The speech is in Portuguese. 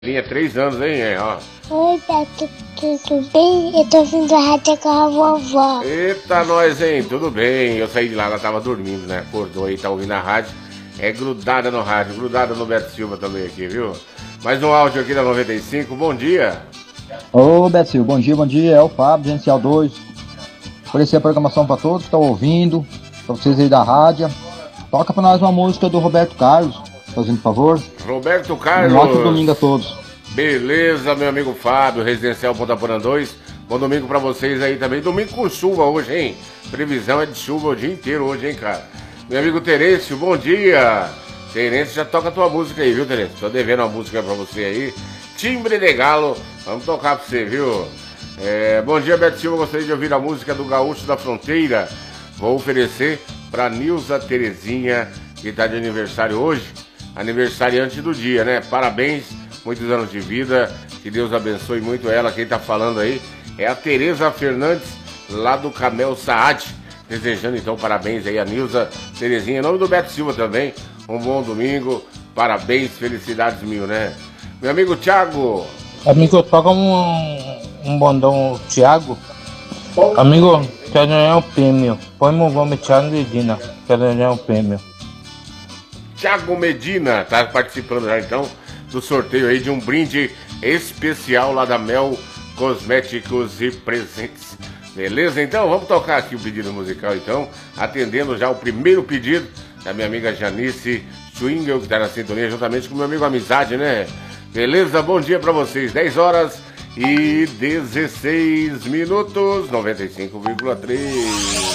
Vinha 3 anos, hein, ó. Oi, Beto, tudo bem? Eu tô ouvindo a rádio com a vovó. Eita, nós, hein? Tudo bem. Eu saí de lá, ela tava dormindo, né? Acordou aí, tá ouvindo a rádio. É grudada no rádio, grudada no Beto Silva também aqui, viu? Mais um áudio aqui da 95, bom dia. Ô, Beto Silva, bom dia, é o Fábio, Gerencial 2. Oferecer a programação pra todos que estão ouvindo, pra vocês aí da rádio. Toca pra nós uma música do Roberto Carlos, fazendo favor. Roberto Carlos. Um ótimo domingo a todos. Beleza, meu amigo Fábio, Residencial Ponta Porã 2. Bom domingo pra vocês aí também. Domingo com chuva hoje, hein? Previsão é de chuva o dia inteiro hoje, hein, cara? Meu amigo Terêncio, bom dia. Terêncio, já toca a tua música aí, viu, Terêncio? Tô devendo uma música pra você aí. Timbre de Galo, vamos tocar pra você, viu? Bom dia, Beto Silva, gostaria de ouvir a música do Gaúcho da Fronteira. Vou oferecer pra Nilza Terezinha, que tá de aniversário hoje. Aniversariante do dia, né? Parabéns, muitos anos de vida, que Deus abençoe muito ela. Quem tá falando aí é a Tereza Fernandes, lá do Camel Saad, desejando então parabéns aí a Nilza Terezinha, em nome do Beto Silva também, um bom domingo, parabéns, felicidades mil, né? Meu amigo Thiago. Amigo, toca um bondão, Thiago. Amigo, quero ganhar um prêmio, põe meu nome Thiago Medina, quero ganhar um prêmio. Thiago Medina tá participando já então do sorteio aí de um brinde especial lá da Mel Cosméticos e Presentes. Beleza? Então vamos tocar aqui o pedido musical então, atendendo já o primeiro pedido da minha amiga Janice Swingel, que tá na sintonia juntamente com o meu amigo Amizade, né? Beleza? Bom dia pra vocês, 10 horas e 16 minutos, 95,3.